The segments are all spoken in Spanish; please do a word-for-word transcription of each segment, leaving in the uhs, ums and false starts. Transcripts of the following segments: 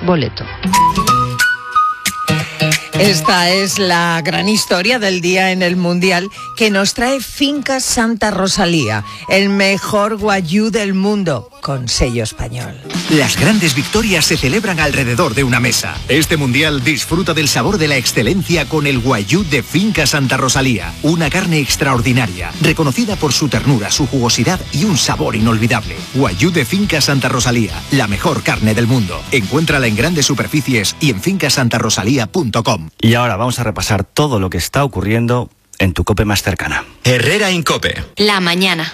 boleto. Esta es la gran historia del día en el Mundial que nos trae Fincas Santa Rosalía, el mejor guayú del mundo, con sello español. Las grandes victorias se celebran alrededor de una mesa. Este Mundial disfruta del sabor de la excelencia con el guayú de Fincas Santa Rosalía. Una carne extraordinaria, reconocida por su ternura, su jugosidad y un sabor inolvidable. Guayú de Fincas Santa Rosalía, la mejor carne del mundo. Encuéntrala en grandes superficies y en fincas santa rosalía punto com. Y ahora vamos a repasar todo lo que está ocurriendo en tu COPE más cercana. Herrera Incope. La mañana.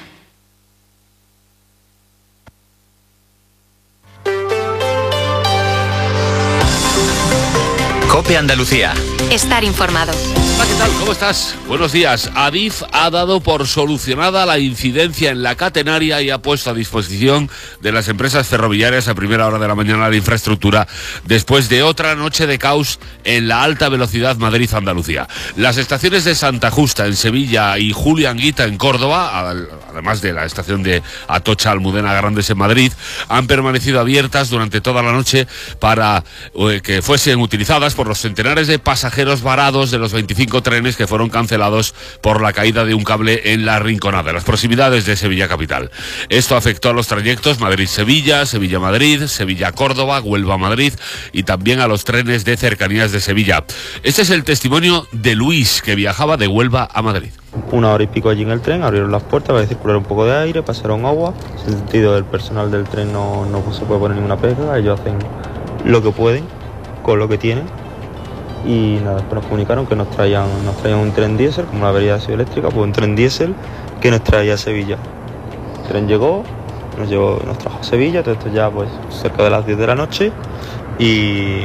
COPE Andalucía. Estar informado. Hola, ¿qué tal? ¿Cómo estás? Buenos días. Adif ha dado por solucionada la incidencia en la catenaria y ha puesto a disposición de las empresas ferroviarias a primera hora de la mañana la infraestructura después de otra noche de caos en la alta velocidad Madrid-Andalucía. Las estaciones de Santa Justa en Sevilla y Julio Anguita en Córdoba, además de la estación de Atocha Almudena Grandes en Madrid, han permanecido abiertas durante toda la noche para eh, que fuesen utilizadas por los centenares de pasajeros varados de los veinticinco trenes que fueron cancelados por la caída de un cable en La Rinconada, en las proximidades de Sevilla capital. Esto afectó a los trayectos Madrid-Sevilla, Sevilla-Madrid, Sevilla-Córdoba, Huelva-Madrid y también a los trenes de cercanías de Sevilla. Este es el testimonio de Luis, que viajaba de Huelva a Madrid. Una hora y pico allí en el tren, abrieron las puertas para circular un poco de aire, pasaron agua. En el sentido del personal del tren no, no se puede poner ninguna pega, ellos hacen lo que pueden con lo que tienen. Y nada, después nos comunicaron que nos traían, nos traían un tren diésel, como la avería ha sido eléctrica, pues un tren diésel que nos traía a Sevilla. El tren llegó, nos llevó, nos trajo a Sevilla, todo esto ya pues cerca de las diez de la noche y,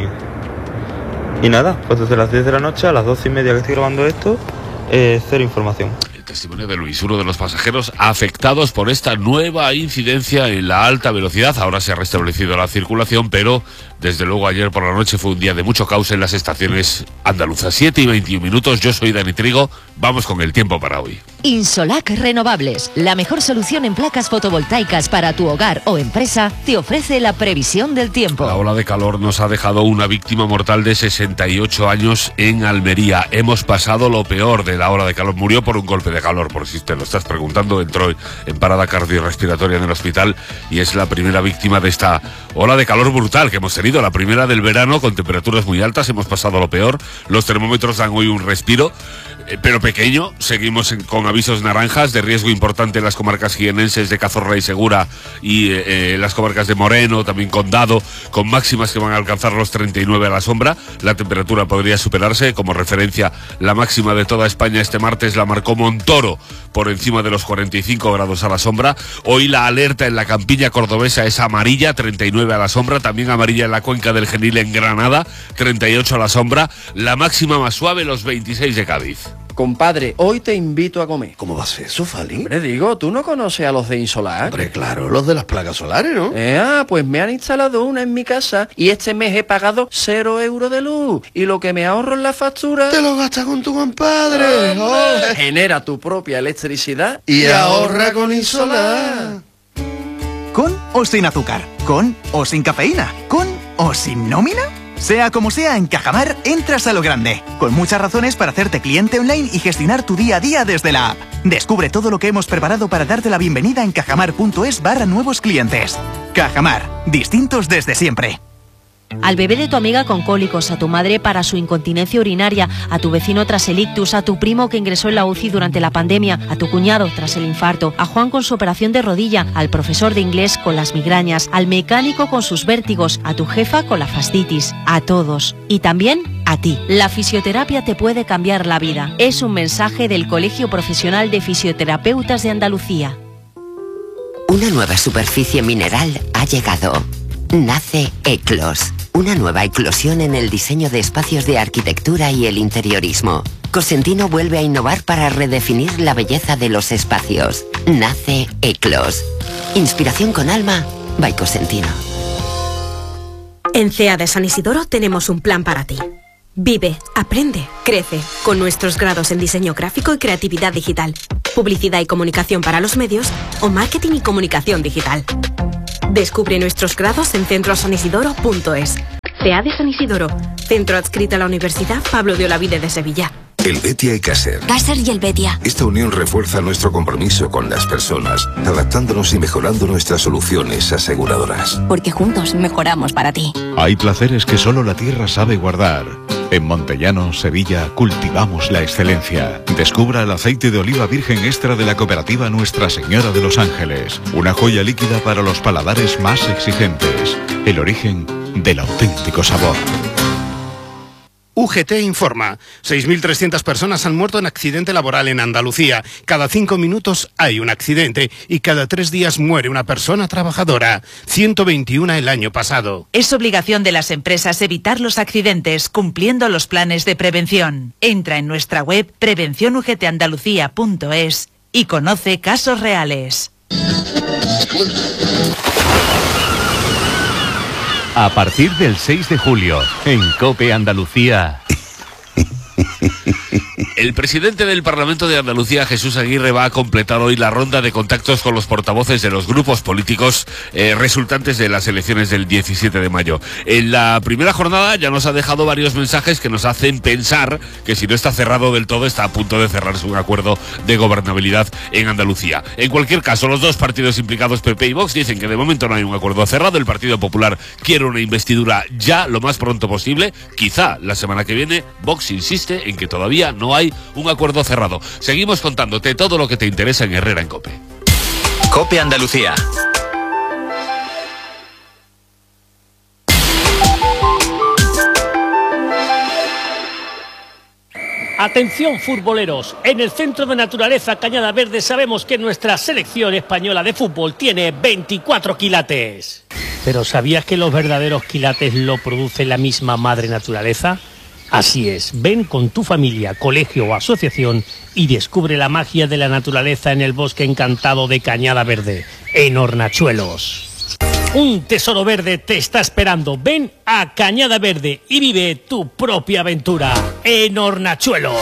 y nada, pues desde las diez de la noche a las doce y media que estoy grabando esto, eh, cero información. Testimonio de Luis, uno de los pasajeros afectados por esta nueva incidencia en la alta velocidad. Ahora se ha restablecido la circulación, pero desde luego ayer por la noche fue un día de mucho caos en las estaciones andaluzas. siete y veintiún minutos, yo soy Dani Trigo, vamos con el tiempo para hoy. Insolac Renovables, la mejor solución en placas fotovoltaicas para tu hogar o empresa, te ofrece la previsión del tiempo. La ola de calor nos ha dejado una víctima mortal de sesenta y ocho años en Almería. Hemos pasado lo peor de la ola de calor. Murió por un golpe de calor, por si te lo estás preguntando. Entró en parada cardiorrespiratoria en el hospital y es la primera víctima de esta ola de calor brutal que hemos tenido, la primera del verano, con temperaturas muy altas. Hemos pasado lo peor. Los termómetros dan hoy un respiro, eh, pero pequeño. Seguimos en, con avisos naranjas de riesgo importante en las comarcas jienenses de Cazorla y Segura y eh, las comarcas de Moreno, también Condado, con máximas que van a alcanzar los treinta y nueve a la sombra. La temperatura podría superarse. Como referencia, la máxima de toda España este martes la marcó Montoro, por encima de los cuarenta y cinco grados a la sombra. Hoy la alerta en la campiña cordobesa es amarilla, treinta y nueve a la sombra. También amarilla en la cuenca del Genil en Granada, treinta y ocho a la sombra. La máxima más suave, los veintiséis de Cádiz. Compadre, hoy te invito a comer. ¿Cómo va a ser eso, Fali? Hombre, digo, ¿tú no conoces a los de Insolac? Hombre, claro, los de las placas solares, ¿no? Eh, ah, pues me han instalado una en mi casa y este mes he pagado cero euros de luz. Y lo que me ahorro en la factura... ¡Te lo gastas con tu compadre! Oh, genera tu propia electricidad y, y ahorra con Insolac. ¿Con o sin azúcar? ¿Con o sin cafeína? ¿Con o sin nómina? Sea como sea, en Cajamar entras a lo grande, con muchas razones para hacerte cliente online y gestionar tu día a día desde la app. Descubre todo lo que hemos preparado para darte la bienvenida en cajamar.es barra nuevos clientes. Cajamar, distintos desde siempre. Al bebé de tu amiga con cólicos, a tu madre para su incontinencia urinaria, a tu vecino tras el ictus, a tu primo que ingresó en la U C I durante la pandemia, a tu cuñado tras el infarto, a Juan con su operación de rodilla, al profesor de inglés con las migrañas, al mecánico con sus vértigos, a tu jefa con la fascitis, a todos. Y también a ti. La fisioterapia te puede cambiar la vida. Es un mensaje del Colegio Profesional de Fisioterapeutas de Andalucía. Una nueva superficie mineral ha llegado. Nace Eclos, una nueva eclosión en el diseño de espacios de arquitectura y el interiorismo. Cosentino vuelve a innovar para redefinir la belleza de los espacios. Nace Eclos. Inspiración con alma, by Cosentino. En C E A de San Isidoro tenemos un plan para ti. Vive, aprende, crece, con nuestros grados en diseño gráfico y creatividad digital, publicidad y comunicación para los medios o marketing y comunicación digital. Descubre nuestros grados en centro san isidoro punto es. C A de San Isidoro. Centro adscrito a la Universidad Pablo de Olavide de Sevilla. El Betia y Caser. Caser y el Betia. Esta unión refuerza nuestro compromiso con las personas, adaptándonos y mejorando nuestras soluciones aseguradoras. Porque juntos mejoramos para ti. Hay placeres que solo la tierra sabe guardar. En Montellano, Sevilla, cultivamos la excelencia. Descubra el aceite de oliva virgen extra de la cooperativa Nuestra Señora de los Ángeles. Una joya líquida para los paladares más exigentes. El origen del auténtico sabor. U G T informa. seis mil trescientas personas han muerto en accidente laboral en Andalucía. Cada cinco minutos hay un accidente y cada tres días muere una persona trabajadora. ciento veintiuno el año pasado. Es obligación de las empresas evitar los accidentes cumpliendo los planes de prevención. Entra en nuestra web prevención u g t andalucía punto es y conoce casos reales. A partir del seis de julio, en COPE Andalucía. El presidente del Parlamento de Andalucía, Jesús Aguirre, va a completar hoy la ronda de contactos con los portavoces de los grupos políticos eh, resultantes de las elecciones del diecisiete de mayo. En la primera jornada ya nos ha dejado varios mensajes que nos hacen pensar que si no está cerrado del todo, está a punto de cerrarse un acuerdo de gobernabilidad en Andalucía. En cualquier caso, los dos partidos implicados, P P y Vox, dicen que de momento no hay un acuerdo cerrado. El Partido Popular quiere una investidura ya lo más pronto posible. Quizá la semana que viene. Vox insiste en que todavía no hay un acuerdo cerrado. Seguimos contándote todo lo que te interesa en Herrera en COPE. COPE Andalucía. Atención futboleros, en el Centro de Naturaleza Cañada Verde sabemos que nuestra selección española de fútbol tiene veinticuatro quilates. ¿Pero sabías que los verdaderos quilates lo produce la misma madre naturaleza? Así es, ven con tu familia, colegio o asociación y descubre la magia de la naturaleza en el bosque encantado de Cañada Verde, en Hornachuelos. Un tesoro verde te está esperando. Ven a Cañada Verde y vive tu propia aventura en Hornachuelos.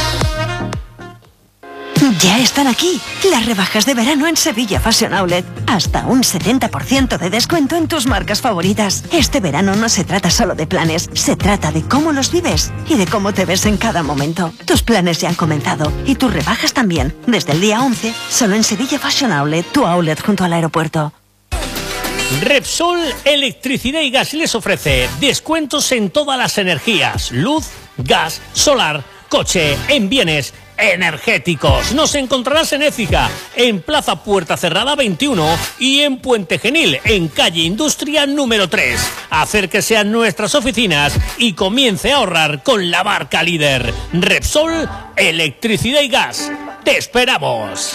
Ya están aquí las rebajas de verano en Sevilla Fashion Outlet. Hasta un setenta por ciento de descuento en tus marcas favoritas. Este verano no se trata solo de planes, se trata de cómo los vives y de cómo te ves en cada momento. Tus planes ya han comenzado y tus rebajas también. Desde el día once, solo en Sevilla Fashion Outlet, tu outlet junto al aeropuerto. Repsol Electricidad y Gas les ofrece descuentos en todas las energías, luz, gas, solar, coche, en bienes energéticos. Nos encontrarás en Écija, en Plaza Puerta Cerrada veintiuno y en Puente Genil, en calle Industria número tres. Acérquese a nuestras oficinas y comience a ahorrar con la marca líder. Repsol Electricidad y Gas. ¡Te esperamos!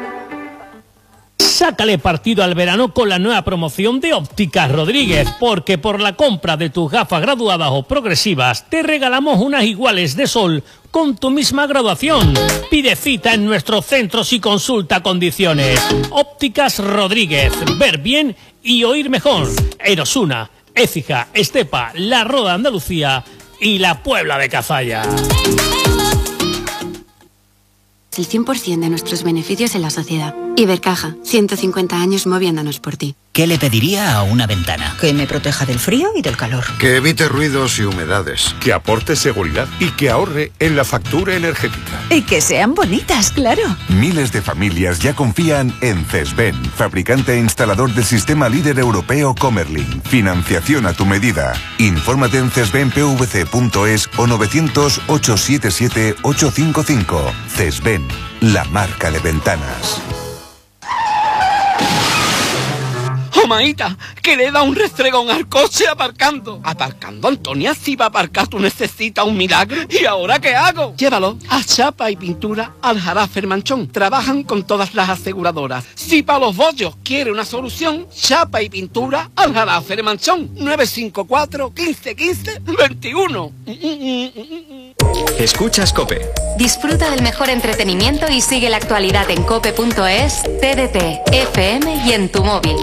Sácale partido al verano con la nueva promoción de Ópticas Rodríguez, porque por la compra de tus gafas graduadas o progresivas te regalamos unas iguales de sol con tu misma graduación. Pide cita en nuestros centros y consulta condiciones. Ópticas Rodríguez, ver bien y oír mejor. En Osuna, Écija, Estepa, La Roda Andalucía y la Puebla de Cazalla. El cien por ciento de nuestros beneficios en la sociedad. Ibercaja, ciento cincuenta años moviéndonos por ti. ¿Qué le pediría a una ventana? Que me proteja del frío y del calor. Que evite ruidos y humedades. Que aporte seguridad y que ahorre en la factura energética. Y que sean bonitas, claro. Miles de familias ya confían en Cesben, fabricante e instalador del sistema líder europeo Comerlin. Financiación a tu medida. Infórmate en cesben p v c punto es o novecientos, ochocientos setenta y siete, ochocientos cincuenta y cinco. Cesben, la marca de ventanas. ¡Oh, maíta! Que le da un restregón al coche aparcando. Aparcando, Antonia, si va a aparcar tú necesitas un milagro. ¿Y ahora qué hago? Llévalo a Chapa y Pintura Aljarafe Manchón. Trabajan con todas las aseguradoras. Si para los bollos quiere una solución, Chapa y Pintura Aljarafe Manchón. nueve cinco cuatro, quince, quince, veintiuno. Escuchas COPE. Disfruta del mejor entretenimiento y sigue la actualidad en cope punto es, T D T, F M y en tu móvil.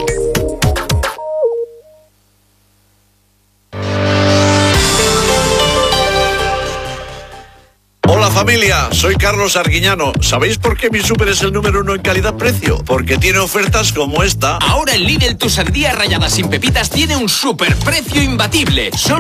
Hola familia, soy Carlos Arguiñano. ¿Sabéis por qué mi súper es el número uno en calidad-precio? Porque tiene ofertas como esta. Ahora en Lidl tu sandía rallada sin pepitas tiene un superprecio imbatible. Solo